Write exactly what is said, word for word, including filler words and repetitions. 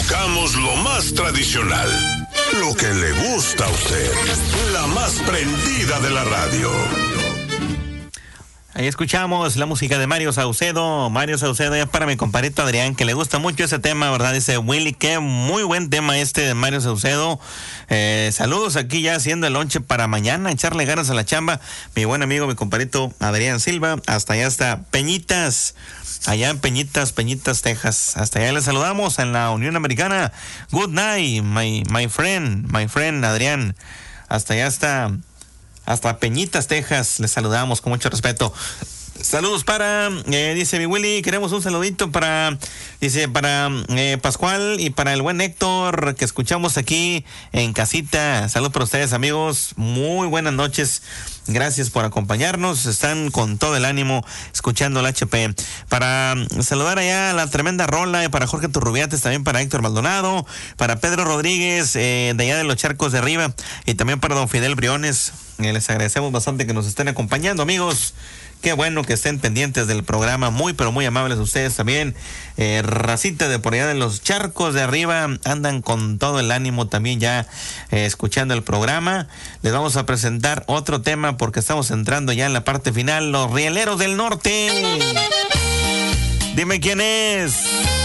tocamos lo más tradicional, lo que le gusta a usted, la más prendida de la radio. Ahí escuchamos la música de Mario Saucedo. Mario Saucedo, ya para mi compadrito Adrián, que le gusta mucho ese tema, ¿verdad? Dice Willy, qué muy buen tema este de Mario Saucedo. Eh, saludos aquí ya haciendo el lonche para mañana, echarle ganas a la chamba. Mi buen amigo, mi compadrito Adrián Silva, hasta allá está Peñitas, allá en Peñitas, Peñitas, Texas. Hasta allá le saludamos en la Unión Americana. Good night, my, my friend, my friend Adrián. Hasta allá está... Hasta Peñitas, Texas, les saludamos con mucho respeto. Saludos para, eh, dice mi Willy, queremos un saludito para, dice, para eh, Pascual y para el buen Héctor, que escuchamos aquí en casita. Saludos para ustedes, amigos. Muy buenas noches. Gracias por acompañarnos. Están con todo el ánimo escuchando el H P. Para saludar allá a la tremenda rola, y para Jorge Turrubiates, también para Héctor Maldonado, para Pedro Rodríguez, eh, de allá de los Charcos de Arriba, y también para don Fidel Briones. Eh, les agradecemos bastante que nos estén acompañando, amigos. Qué bueno que estén pendientes del programa, muy pero muy amables ustedes también. Eh, racita de por allá de los Charcos de Arriba, andan con todo el ánimo también ya eh, escuchando el programa. Les vamos a presentar otro tema porque estamos entrando ya en la parte final, los Rieleros del Norte. Dime quién es.